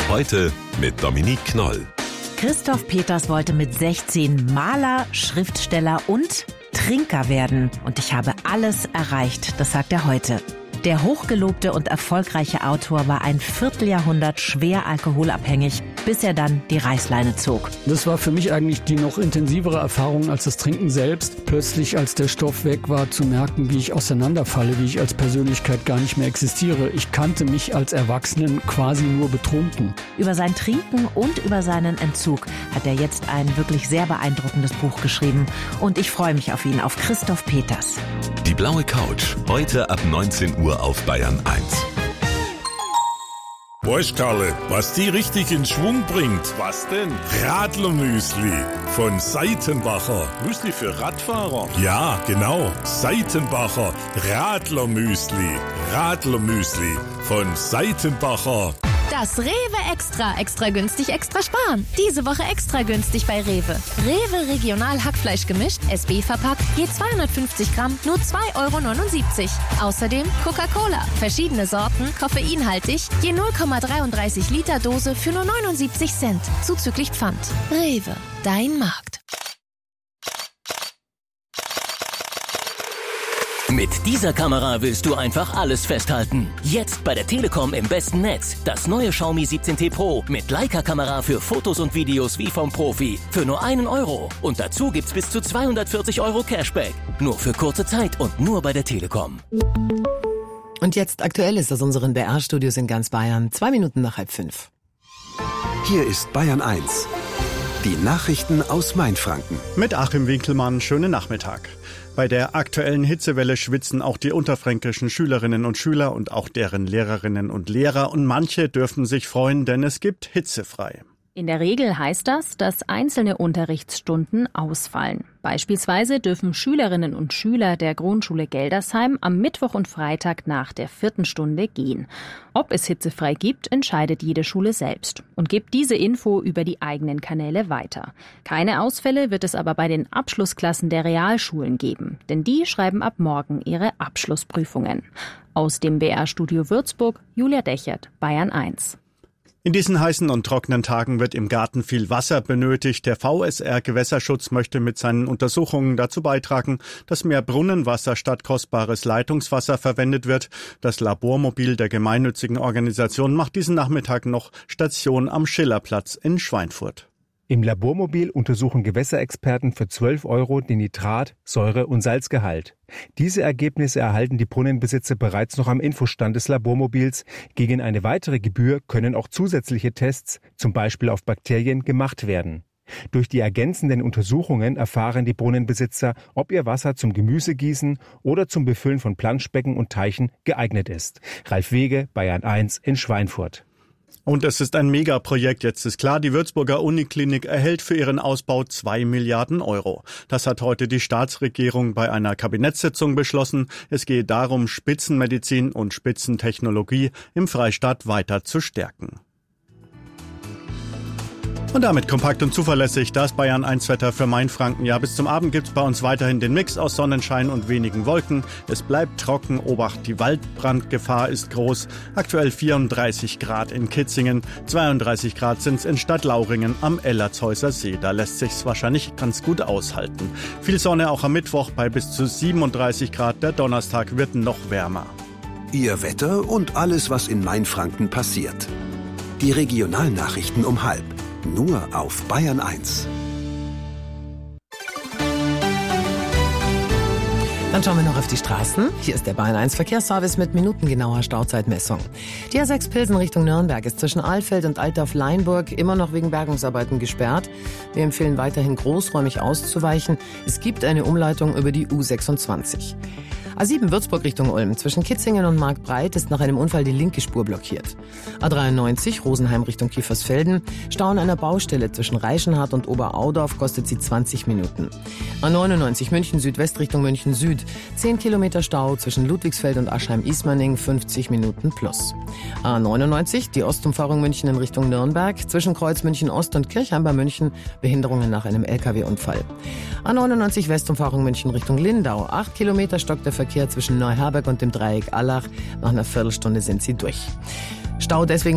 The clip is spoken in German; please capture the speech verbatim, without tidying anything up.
Heute mit Dominique Knoll. Christoph Peters wollte mit sechzehn Maler, Schriftsteller und Trinker werden. Und ich habe alles erreicht, das sagt er heute. Der hochgelobte und erfolgreiche Autor war ein Vierteljahrhundert schwer alkoholabhängig, bis er dann die Reißleine zog. Das war für mich eigentlich die noch intensivere Erfahrung als das Trinken selbst. Plötzlich, als der Stoff weg war, zu merken, wie ich auseinanderfalle, wie ich als Persönlichkeit gar nicht mehr existiere. Ich kannte mich als Erwachsenen quasi nur betrunken. Über sein Trinken und über seinen Entzug hat er jetzt ein wirklich sehr beeindruckendes Buch geschrieben. Und ich freue mich auf ihn, auf Christoph Peters. Die blaue Couch, heute ab neunzehn Uhr auf Bayern eins. Weißt Karle, was die richtig in Schwung bringt? Was denn? Radlermüsli von Seitenbacher. Müsli für Radfahrer? Ja, genau. Seitenbacher Radlermüsli. Radlermüsli von Seitenbacher. Das Rewe Extra. Extra günstig, extra sparen. Diese Woche extra günstig bei Rewe. Rewe Regional Hackfleisch gemischt, S B verpackt, je zweihundertfünfzig Gramm, nur zwei Euro neunundsiebzig. Außerdem Coca-Cola. Verschiedene Sorten, koffeinhaltig, je null Komma dreiunddreißig Liter Dose für nur neunundsiebzig Cent. Zuzüglich Pfand. Rewe, dein Markt. Mit dieser Kamera willst du einfach alles festhalten. Jetzt bei der Telekom im besten Netz. Das neue Xiaomi siebzehn T Pro mit Leica-Kamera für Fotos und Videos wie vom Profi. Für nur einen Euro. Und dazu gibt's bis zu zweihundertvierzig Euro Cashback. Nur für kurze Zeit und nur bei der Telekom. Und jetzt aktuell ist aus unseren B R-Studios in ganz Bayern. Zwei Minuten nach halb fünf. Hier ist Bayern eins. Die Nachrichten aus Mainfranken. Mit Achim Winkelmann, schönen Nachmittag. Bei der aktuellen Hitzewelle schwitzen auch die unterfränkischen Schülerinnen und Schüler und auch deren Lehrerinnen und Lehrer. Und manche dürfen sich freuen, denn es gibt hitzefrei. In der Regel heißt das, dass einzelne Unterrichtsstunden ausfallen. Beispielsweise dürfen Schülerinnen und Schüler der Grundschule Geldersheim am Mittwoch und Freitag nach der vierten Stunde gehen. Ob es hitzefrei gibt, entscheidet jede Schule selbst und gibt diese Info über die eigenen Kanäle weiter. Keine Ausfälle wird es aber bei den Abschlussklassen der Realschulen geben, denn die schreiben ab morgen ihre Abschlussprüfungen. Aus dem B R-Studio Würzburg, Julia Dechert, Bayern eins. In diesen heißen und trockenen Tagen wird im Garten viel Wasser benötigt. Der V S R Gewässerschutz möchte mit seinen Untersuchungen dazu beitragen, dass mehr Brunnenwasser statt kostbares Leitungswasser verwendet wird. Das Labormobil der gemeinnützigen Organisation macht diesen Nachmittag noch Station am Schillerplatz in Schweinfurt. Im Labormobil untersuchen Gewässerexperten für zwölf Euro den Nitrat-, Säure- und Salzgehalt. Diese Ergebnisse erhalten die Brunnenbesitzer bereits noch am Infostand des Labormobils. Gegen eine weitere Gebühr können auch zusätzliche Tests, zum Beispiel auf Bakterien, gemacht werden. Durch die ergänzenden Untersuchungen erfahren die Brunnenbesitzer, ob ihr Wasser zum Gemüsegießen oder zum Befüllen von Planschbecken und Teichen geeignet ist. Ralf Wege, Bayern eins in Schweinfurt. Und es ist ein Megaprojekt, jetzt ist klar, die Würzburger Uniklinik erhält für ihren Ausbau zwei Milliarden Euro. Das hat heute die Staatsregierung bei einer Kabinettssitzung beschlossen. Es gehe darum, Spitzenmedizin und Spitzentechnologie im Freistaat weiter zu stärken. Und damit kompakt und zuverlässig das Bayern eins Wetter für Mainfranken. Ja, bis zum Abend gibt's bei uns weiterhin den Mix aus Sonnenschein und wenigen Wolken. Es bleibt trocken, Obacht, die Waldbrandgefahr ist groß. Aktuell vierunddreißig Grad in Kitzingen, zweiunddreißig Grad sind's in Stadtlauringen am Ellertshäuser See. Da lässt sich's wahrscheinlich ganz gut aushalten. Viel Sonne auch am Mittwoch bei bis zu siebenunddreißig Grad. Der Donnerstag wird noch wärmer. Ihr Wetter und alles, was in Mainfranken passiert. Die Regionalnachrichten um halb. Nur auf Bayern eins. Dann schauen wir noch auf die Straßen. Hier ist der Bayern eins Verkehrsservice mit minutengenauer Stauzeitmessung. Die A sechs Pilsen Richtung Nürnberg ist zwischen Alfeld und Altdorf-Leinburg immer noch wegen Bergungsarbeiten gesperrt. Wir empfehlen weiterhin großräumig auszuweichen. Es gibt eine Umleitung über die U sechsundzwanzig. A sieben Würzburg Richtung Ulm. Zwischen Kitzingen und Marktbreit ist nach einem Unfall die linke Spur blockiert. A dreiundneunzig Rosenheim Richtung Kiefersfelden. Stau an einer Baustelle zwischen Reichenhardt und Oberaudorf kostet sie zwanzig Minuten. A neunundneunzig München Südwest Richtung München Süd. zehn Kilometer Stau zwischen Ludwigsfeld und Aschheim-Ismaning, fünfzig Minuten plus. A neunundneunzig, die Ostumfahrung München in Richtung Nürnberg. Zwischen Kreuz München Ost und Kirchheim bei München Behinderungen nach einem L K W-Unfall. A neunundneunzig Westumfahrung München Richtung Lindau. acht Kilometer stockt der Verkehr zwischen Neuherberg und dem Dreieck Allach. Nach einer Viertelstunde sind sie durch. Stau deswegen